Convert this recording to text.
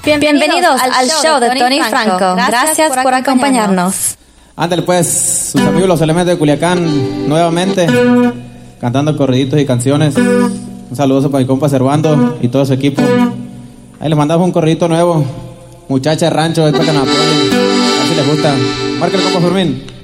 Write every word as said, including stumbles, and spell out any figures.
Bienvenidos al show de Tony Franco. Gracias por acompañarnos. Ándale pues, sus amigos los elementos de Culiacán, nuevamente, cantando corriditos y canciones. Un saludo para mi compa Servando y todo su equipo. Ahí les mandamos un corridito nuevo. Muchacha de rancho, es para que nos apoyen. A ver si les gusta. Márcale, compa Fermín.